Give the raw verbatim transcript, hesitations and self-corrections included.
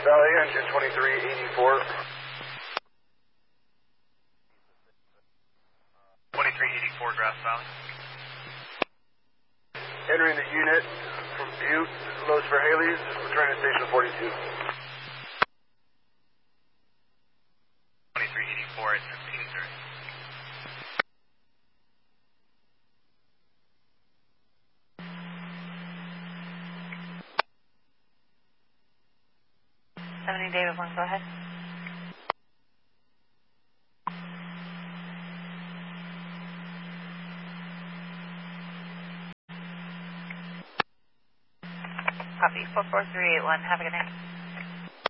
Valley, engine twenty-three eighty-four. twenty-three eighty-four, Grass Valley. Entering the unit from Butte, Los Verhales, returning to station forty-two. twenty-three eighty-four at fifteen thirty. seventy David one, go ahead. Copy, four four three eight one, have a good night.